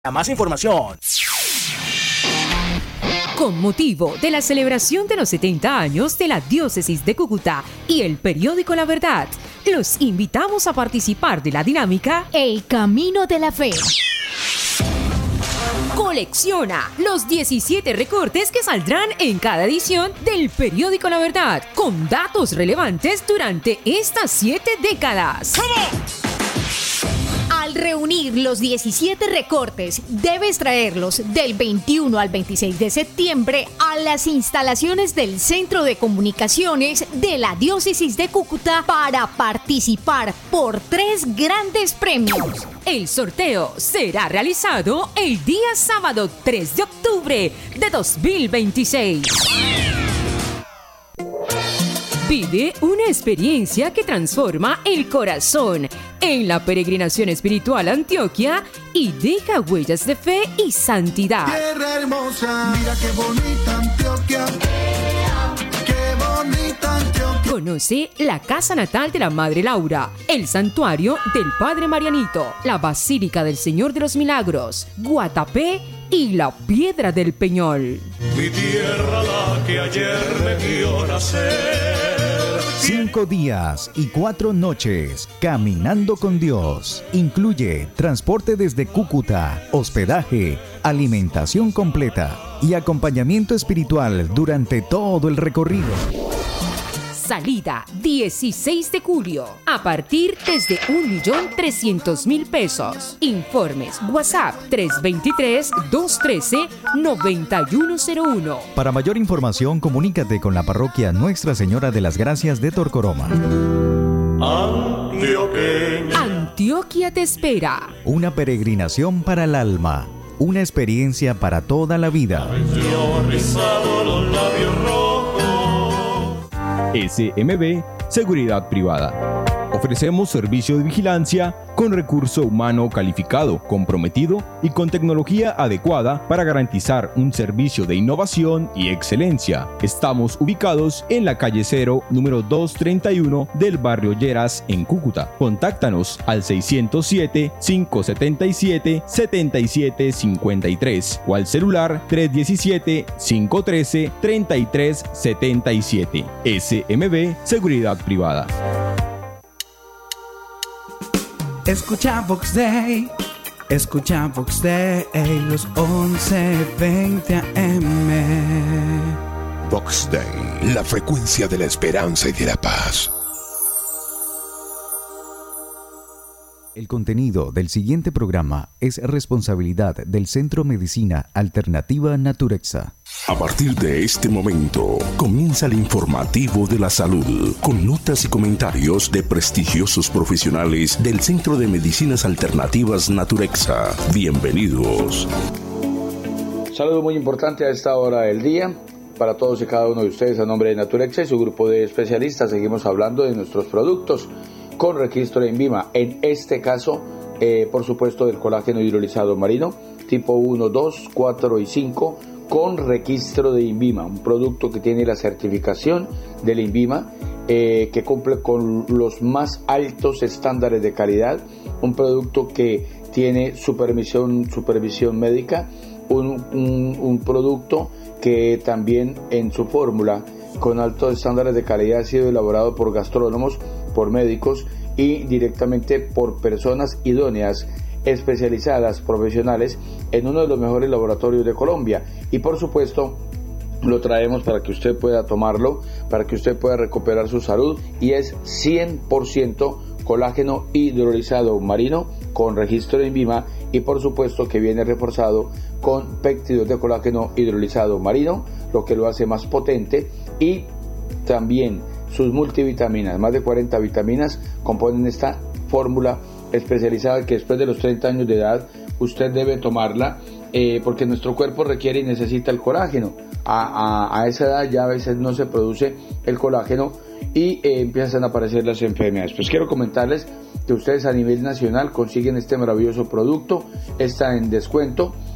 Más información. Con motivo de la celebración de los 70 años de la Diócesis de Cúcuta y el periódico La Verdad, los invitamos a participar de la dinámica El Camino de la Fe. Colecciona los 17 recortes que saldrán en cada edición del periódico La Verdad, con datos relevantes durante estas 7 décadas. Al reunir los 17 recortes, debes traerlos del 21 al 26 de septiembre a las instalaciones del Centro de Comunicaciones de la Diócesis de Cúcuta para participar por 3 grandes premios. El sorteo será realizado el día sábado 3 de octubre de 2026. Vive una experiencia que transforma el corazón en la peregrinación espiritual a Antioquia y deja huellas de fe y santidad. Tierra hermosa, mira qué bonita Antioquia. Qué bonita Antioquia. Conoce la casa natal de la Madre Laura, el santuario del Padre Marianito, la Basílica del Señor de los Milagros, Guatapé y la Piedra del Peñol. Mi tierra, la que ayer me vio nacer. 5 días y 4 noches caminando con Dios. Incluye transporte desde Cúcuta, hospedaje, alimentación completa y acompañamiento espiritual durante todo el recorrido. Salida 16 de julio, a partir desde 1.300.000 pesos. Informes WhatsApp 323-213-9101. Para mayor información, comunícate con la parroquia Nuestra Señora de las Gracias de Torcoroma. Antioquia te espera. Una peregrinación para el alma, una experiencia para toda la vida. SMB Seguridad Privada. Ofrecemos servicio de vigilancia con recurso humano calificado, comprometido y con tecnología adecuada para garantizar un servicio de innovación y excelencia. Estamos ubicados en la calle 0, número 231 del barrio Lleras, en Cúcuta. Contáctanos al 607-577-7753 o al celular 317-513-3377. SMB Seguridad Privada. Escucha Vox Day, los 11:20 AM. Vox Day, la frecuencia de la esperanza y de la paz. El contenido del siguiente programa es responsabilidad del Centro Medicina Alternativa Naturexa. A partir de este momento, comienza el informativo de la salud, con notas y comentarios de prestigiosos profesionales del Centro de Medicinas Alternativas Naturexa. Bienvenidos. Saludo muy importante a esta hora del día para todos y cada uno de ustedes. A nombre de Naturexa y su grupo de especialistas, seguimos hablando de nuestros productos con registro de INVIMA. En este caso, por supuesto, del colágeno hidrolizado marino, tipo 1, 2, 4 y 5, con registro de INVIMA, un producto que tiene la certificación del INVIMA, que cumple con los más altos estándares de calidad, un producto que tiene supervisión médica, un producto que también en su fórmula, con altos estándares de calidad, ha sido elaborado por gastrónomos, por médicos y directamente por personas idóneas, especializadas, profesionales, en uno de los mejores laboratorios de Colombia. Y por supuesto, lo traemos para que usted pueda tomarlo, para que usted pueda recuperar su salud, y es 100% colágeno hidrolizado marino con registro de INVIMA, y por supuesto que viene reforzado con péptidos de colágeno hidrolizado marino, lo que lo hace más potente, y también sus multivitaminas, más de 40 vitaminas componen esta fórmula especializada que después de los 30 años de edad usted debe tomarla, porque nuestro cuerpo requiere y necesita el colágeno. A esa edad ya a veces no se produce el colágeno y empiezan a aparecer las enfermedades. Pues quiero comentarles que ustedes a nivel nacional consiguen este maravilloso producto, está en descuento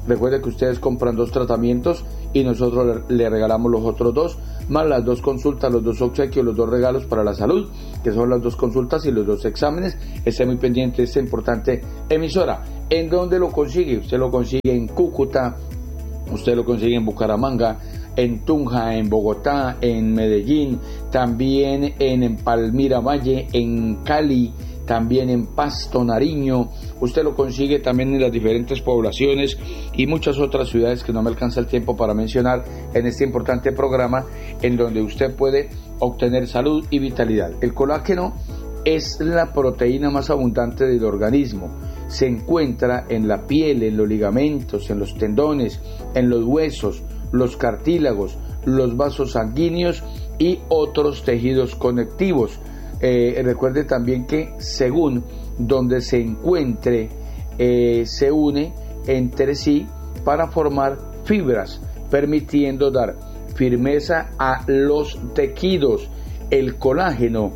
Recuerde que ustedes compran 2 tratamientos y nosotros le regalamos los otros 2, más las 2 consultas, los 2 obsequios, los 2 regalos para la salud, que son las 2 consultas y los 2 exámenes. Esté muy pendiente de esta importante emisora. ¿En dónde lo consigue? Usted lo consigue en Cúcuta, usted lo consigue en Bucaramanga, en Tunja, en Bogotá, en Medellín, también en Palmira Valle, en Cali, también en Pasto, Nariño. Usted lo consigue también en las diferentes poblaciones y muchas otras ciudades que no me alcanza el tiempo para mencionar en este importante programa, en donde usted puede obtener salud y vitalidad. El colágeno es la proteína más abundante del organismo. Se encuentra en la piel, en los ligamentos, en los tendones, en los huesos, los cartílagos, los vasos sanguíneos y otros tejidos conectivos. Recuerde también que según donde se encuentre, se une entre sí para formar fibras, permitiendo dar firmeza a los tejidos. El colágeno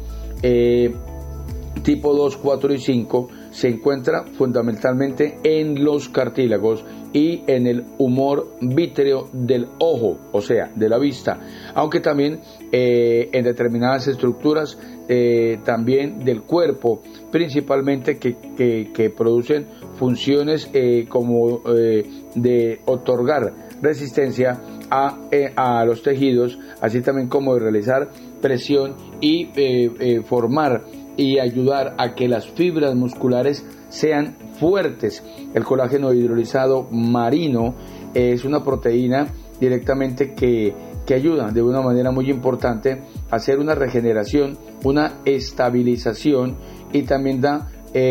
tipo 2, 4 y 5 se encuentra fundamentalmente en los cartílagos y en el humor vítreo del ojo, o sea, de la vista, aunque también en determinadas estructuras también del cuerpo, principalmente que producen funciones como de otorgar resistencia a los tejidos, así también como de realizar presión y formar y ayudar a que las fibras musculares sean fuertes. El colágeno hidrolizado marino es una proteína directamente que ayuda de una manera muy importante a hacer una regeneración, una estabilización y también da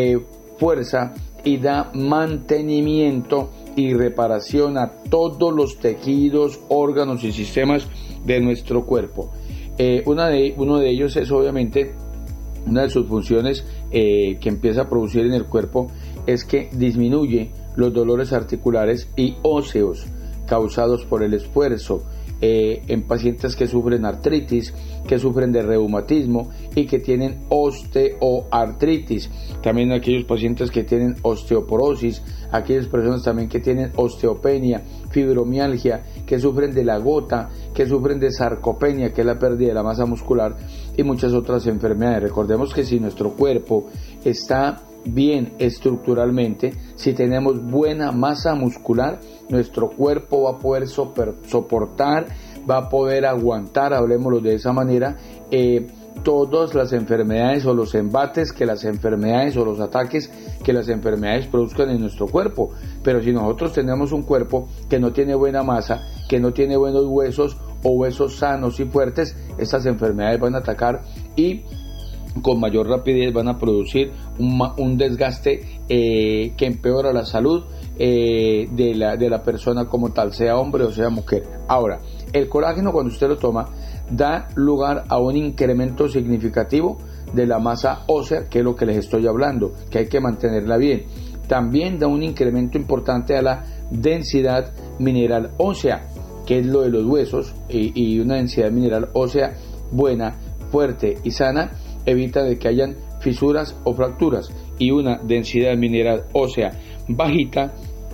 fuerza y da mantenimiento y reparación a todos los tejidos, órganos y sistemas de nuestro cuerpo. Uno de ellos es obviamente, una de sus funciones que empieza a producir en el cuerpo es que disminuye los dolores articulares y óseos causados por el esfuerzo en pacientes que sufren artritis, que sufren de reumatismo y que tienen osteoartritis. También aquellos pacientes que tienen osteoporosis, aquellas personas también que tienen osteopenia, fibromialgia, que sufren de la gota, que sufren de sarcopenia, que es la pérdida de la masa muscular, y muchas otras enfermedades. Recordemos que si nuestro cuerpo está bien estructuralmente, si tenemos buena masa muscular, nuestro cuerpo va a poder soportar, va a poder aguantar, hablemoslo de esa manera, todas las enfermedades o los embates que las enfermedades o los ataques que las enfermedades produzcan en nuestro cuerpo. Pero si nosotros tenemos un cuerpo que no tiene buena masa, que no tiene buenos huesos o huesos sanos y fuertes, estas enfermedades van a atacar y con mayor rapidez van a producir un desgaste que empeora la salud de la persona como tal, sea hombre o sea mujer. Ahora, el colágeno, cuando usted lo toma, da lugar a un incremento significativo de la masa ósea, que es lo que les estoy hablando, que hay que mantenerla bien. También da un incremento importante a la densidad mineral ósea, que es lo de los huesos, y una densidad mineral ósea buena, fuerte y sana evita de que hayan fisuras o fracturas, y una densidad mineral ósea bajita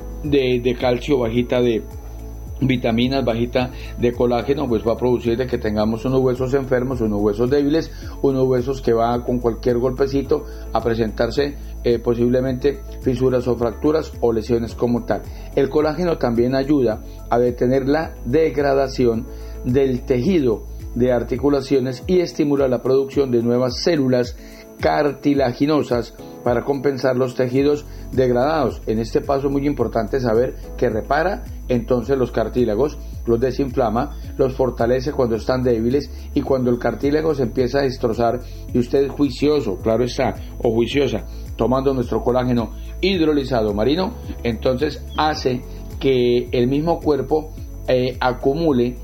de calcio, bajita de vitaminas, bajita de colágeno, pues va a producir de que tengamos unos huesos enfermos, unos huesos débiles, unos huesos que van con cualquier golpecito a presentarse posiblemente fisuras o fracturas o lesiones como tal. El colágeno también ayuda a detener la degradación del tejido de articulaciones y estimula la producción de nuevas células cartilaginosas para compensar los tejidos degradados. En este paso es muy importante saber que repara entonces los cartílagos, los desinflama, los fortalece cuando están débiles, y cuando el cartílago se empieza a destrozar y usted es juicioso, claro está, o juiciosa, tomando nuestro colágeno hidrolizado marino, entonces hace que el mismo cuerpo acumule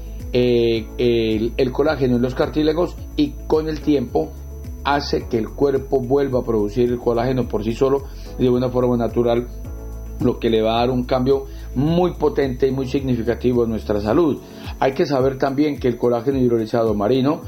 el colágeno en los cartílagos, y con el tiempo hace que el cuerpo vuelva a producir el colágeno por sí solo de una forma natural, lo que le va a dar un cambio muy potente y muy significativo en nuestra salud. Hay que saber también que el colágeno hidrolizado marino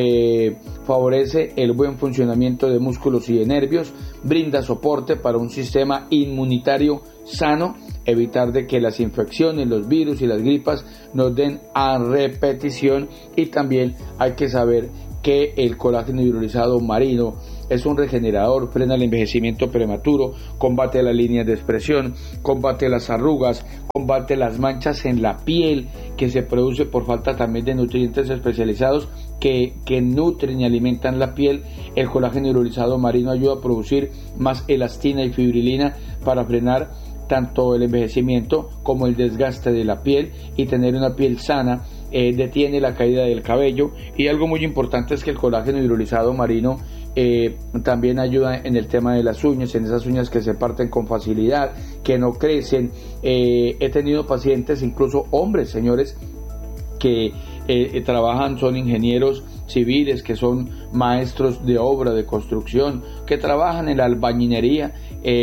favorece el buen funcionamiento de músculos y de nervios, brinda soporte para un sistema inmunitario sano, evitar de que las infecciones, los virus y las gripas nos den a repetición. Y también hay que saber que el colágeno hidrolizado marino es un regenerador, frena el envejecimiento prematuro, combate las líneas de expresión, combate las arrugas, combate las manchas en la piel que se produce por falta también de nutrientes especializados que nutren y alimentan la piel. El colágeno hidrolizado marino ayuda a producir más elastina y fibrilina para frenar tanto el envejecimiento como el desgaste de la piel y tener una piel sana. Detiene la caída del cabello, y algo muy importante es que el colágeno hidrolizado marino también ayuda en el tema de las uñas, en esas uñas que se parten con facilidad, que no crecen. He tenido pacientes, incluso hombres, señores, que trabajan, son ingenieros civiles, que son maestros de obra, de construcción, que trabajan en la albañilería,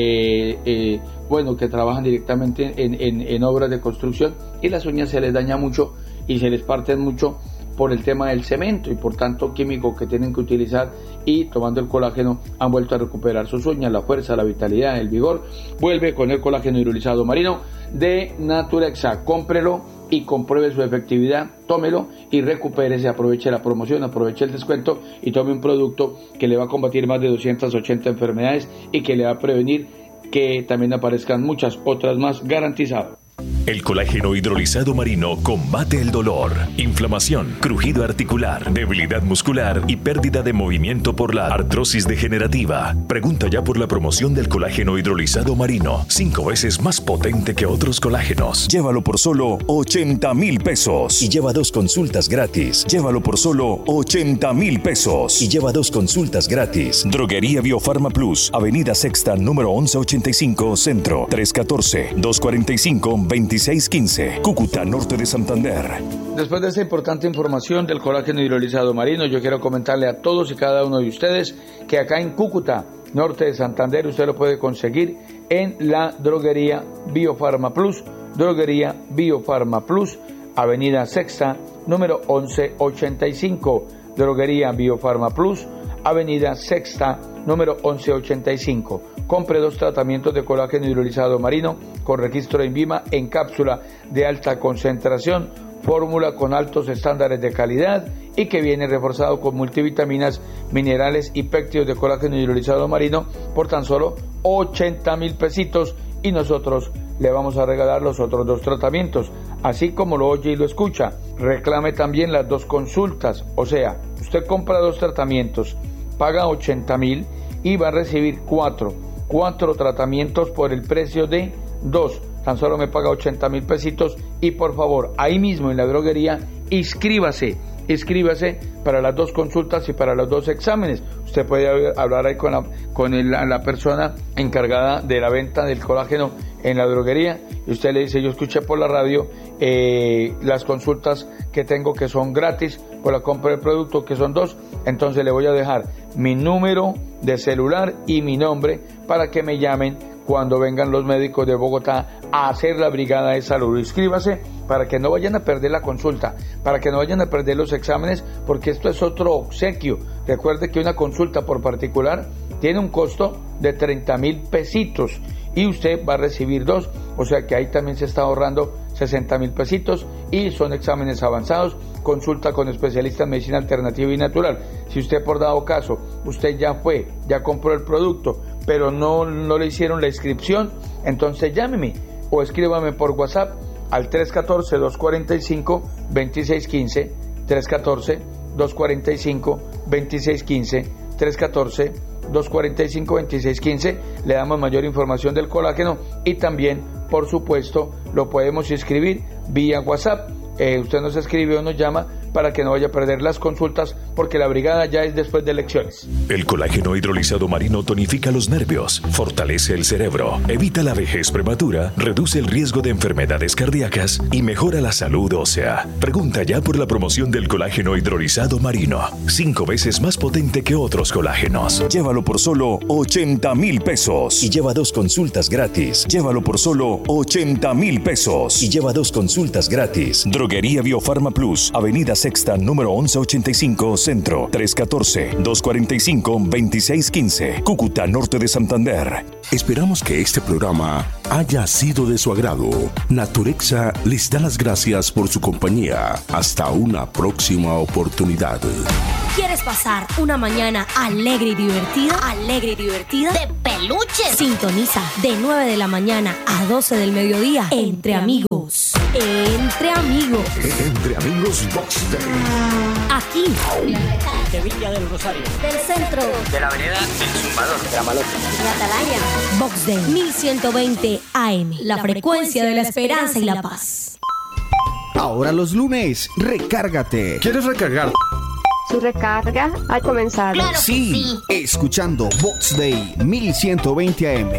que trabajan directamente en obras de construcción, y las uñas se les daña mucho y se les parten mucho por el tema del cemento y por tanto químico que tienen que utilizar, y tomando el colágeno han vuelto a recuperar sus uñas, la fuerza, la vitalidad, el vigor. Vuelve con el colágeno hidrolizado marino de Naturexa. Cómprelo y compruebe su efectividad, tómelo y recupérese, aproveche la promoción, aproveche el descuento y tome un producto que le va a combatir más de 280 enfermedades y que le va a prevenir que también aparezcan muchas otras más, garantizado. El colágeno hidrolizado marino combate el dolor, inflamación, crujido articular, debilidad muscular y pérdida de movimiento por la artrosis degenerativa. Pregunta ya por la promoción del colágeno hidrolizado marino, 5 veces más potente que otros colágenos. Llévalo por solo 80,000 pesos y lleva 2 consultas gratis. Llévalo por solo 80,000 pesos y lleva 2 consultas gratis. Droguería Biofarma Plus, Avenida Sexta, número 1185, Centro, 314-245-2615, Cúcuta, norte de Santander. Después de esta importante información del colágeno hidrolizado marino, yo quiero comentarle a todos y cada uno de ustedes que acá en Cúcuta, norte de Santander, usted lo puede conseguir en la droguería Biofarma Plus, droguería Biofarma Plus, Avenida Sexta, número 1185, droguería Biofarma Plus, Avenida Sexta, número 1185. Compre 2 tratamientos de colágeno hidrolizado marino con registro de INVIMA en cápsula de alta concentración, fórmula con altos estándares de calidad y que viene reforzado con multivitaminas, minerales y péptidos de colágeno hidrolizado marino por tan solo 80,000 pesitos, y nosotros le vamos a regalar los otros 2 tratamientos, así como lo oye y lo escucha. Reclame también las 2 consultas, o sea, usted compra 2 tratamientos, paga 80,000 y va a recibir 4 tratamientos por el precio de 2. Tan solo me paga 80,000 pesitos, y por favor, ahí mismo en la droguería, inscríbase para las 2 consultas y para los 2 exámenes. Usted puede hablar ahí con la persona encargada de la venta del colágeno en la droguería, y usted le dice: yo escuché por la radio las consultas que tengo, que son gratis por la compra del producto, que son 2, entonces le voy a dejar mi número de celular y mi nombre para que me llamen cuando vengan los médicos de Bogotá a hacer la brigada de salud. Inscríbase para que no vayan a perder la consulta, para que no vayan a perder los exámenes, porque esto es otro obsequio. Recuerde que una consulta por particular tiene un costo de 30,000 pesitos y usted va a recibir 2, o sea que ahí también se está ahorrando 60,000 pesitos, y son exámenes avanzados, consulta con especialistas en medicina alternativa y natural. Si usted, por dado caso, usted ya compró el producto, pero no le hicieron la inscripción, entonces llámeme o escríbame por WhatsApp al 314-245-2615, 314-245-2615, 314-245-2615. Le damos mayor información del colágeno, y también, por supuesto, lo podemos inscribir vía WhatsApp. Usted nos escribe o nos llama para que no vaya a perder las consultas, porque la brigada ya es después de elecciones. El colágeno hidrolizado marino tonifica los nervios, fortalece el cerebro, evita la vejez prematura, reduce el riesgo de enfermedades cardíacas y mejora la salud ósea. Pregunta ya por la promoción del colágeno hidrolizado marino, 5 veces más potente que otros colágenos. Llévalo por solo 80,000 pesos y lleva 2 consultas gratis. Llévalo por solo 80,000 pesos y lleva 2 consultas gratis. Droguería Biofarma Plus, Avenida Sexta, número 1185, Centro, 314-245-2615, Cúcuta, Norte de Santander. Esperamos que este programa haya sido de su agrado. Naturexa les da las gracias por su compañía. Hasta una próxima oportunidad. ¿Quieres pasar una mañana alegre y divertida? Alegre y divertida. ¡De peluches! Sintoniza de 9 de la mañana a 12 del mediodía. Entre amigos. Entre amigos. Entre amigos Box Day. Aquí. De Villa del Rosario. Del centro. De la vereda El Zumbador. De Amalota. De Atalaya. Box Day 1120 AM. La frecuencia de la esperanza y la paz. Ahora los lunes, recárgate. ¿Quieres recargar? Su recarga ha comenzado. Claro sí, escuchando Box Day 1120 AM.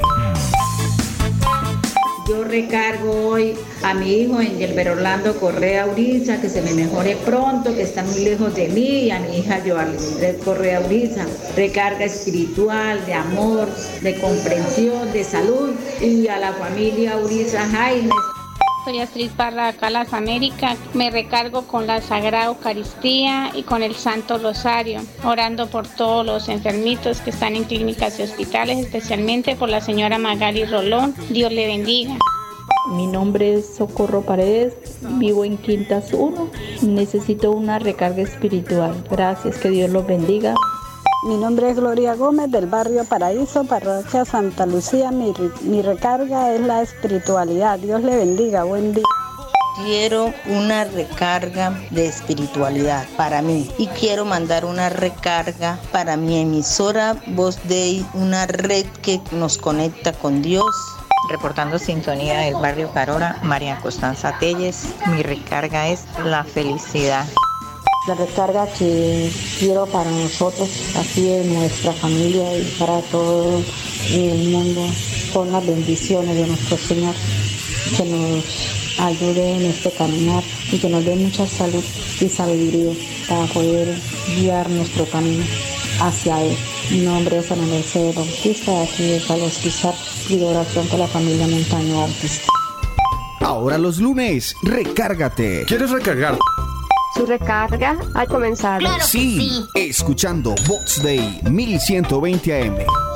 Yo recargo hoy a mi hijo Engelber Orlando Correa Uriza, que se me mejore pronto, que está muy lejos de mí, y a mi hija Joarly Correa Uriza. Recarga espiritual, de amor, de comprensión, de salud, y a la familia Uriza Jaime. Soy Astrid Parra, acá Las Américas. Me recargo con la Sagrada Eucaristía y con el Santo Rosario, orando por todos los enfermitos que están en clínicas y hospitales, especialmente por la señora Magali Rolón. Dios le bendiga. Mi nombre es Socorro Paredes, vivo en Quintas 1. Necesito una recarga espiritual. Gracias, que Dios los bendiga. Mi nombre es Gloria Gómez, del barrio Paraíso, parroquia Santa Lucía. Mi recarga es la espiritualidad. Dios le bendiga, buen día. Quiero una recarga de espiritualidad para mí y quiero mandar una recarga para mi emisora Voz Day, una red que nos conecta con Dios. Reportando sintonía del barrio Carora, María Constanza Telles. Mi recarga es la felicidad. La recarga que quiero para nosotros, así en nuestra familia y para todo el mundo, son las bendiciones de nuestro Señor, que nos ayude en este caminar y que nos dé mucha salud y sabiduría para poder guiar nuestro camino hacia Él. Mi nombre es Ana Mercedes Bautista, de aquí de Carlos Pizar, y de oración con la familia Montaño Bautista. Ahora los lunes, recárgate. ¿Quieres recargar? Su recarga ha comenzado. Claro sí, escuchando Box Day 1120 AM.